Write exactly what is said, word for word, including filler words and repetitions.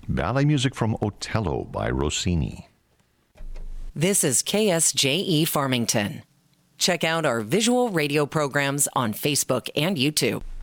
Ballet music from Otello by Rossini. This is K S J E Farmington. Check out our visual radio programs on Facebook and YouTube.